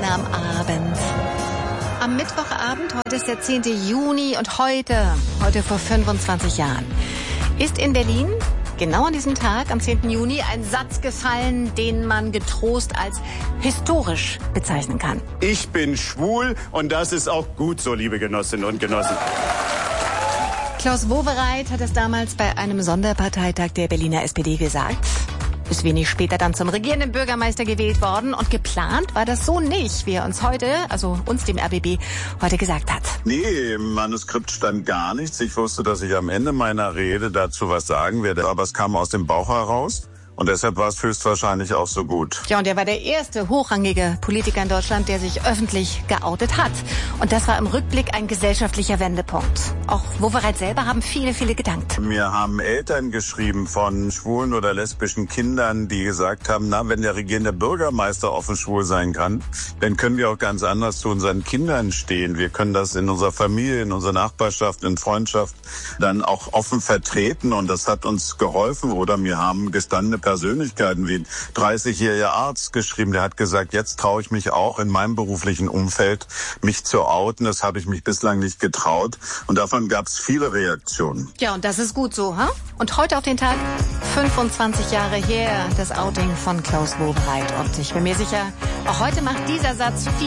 gerne am Abend. Am Mittwochabend, heute ist der 10. Juni und heute vor 25 Jahren, ist in Berlin genau an diesem Tag, am 10. Juni, ein Satz gefallen, den man getrost als historisch bezeichnen kann. Ich bin schwul und das ist auch gut so, liebe Genossinnen und Genossen. Klaus Wowereit hat es damals bei einem Sonderparteitag der Berliner SPD gesagt. Ist wenig später dann zum regierenden Bürgermeister gewählt worden. Und geplant war das so nicht, wie er uns heute, also uns dem RBB, heute gesagt hat. Nee, im Manuskript stand gar nichts. Ich wusste, dass ich am Ende meiner Rede dazu was sagen werde. Aber es kam aus dem Bauch heraus. Und deshalb war es höchstwahrscheinlich auch so gut. Ja, und er war der erste hochrangige Politiker in Deutschland, der sich öffentlich geoutet hat. Und das war im Rückblick ein gesellschaftlicher Wendepunkt. Auch Wowereit selber haben viele gedankt. Mir haben Eltern geschrieben von schwulen oder lesbischen Kindern, die gesagt haben, na, wenn der regierende Bürgermeister offen schwul sein kann, dann können wir auch ganz anders zu unseren Kindern stehen. Wir können das in unserer Familie, in unserer Nachbarschaft, in Freundschaft dann auch offen vertreten. Und das hat uns geholfen. Oder mir haben gestandene Persönlichkeiten wie ein 30-jähriger Arzt geschrieben, der hat gesagt, jetzt traue ich mich auch in meinem beruflichen Umfeld, mich zu outen. Das habe ich mich bislang nicht getraut. Und davon gab es viele Reaktionen. Ja, und das ist gut so, ha? Und heute auf den Tag 25 Jahre her, das Outing von Klaus Wowereit. Und ich bin mir sicher, auch heute macht dieser Satz viel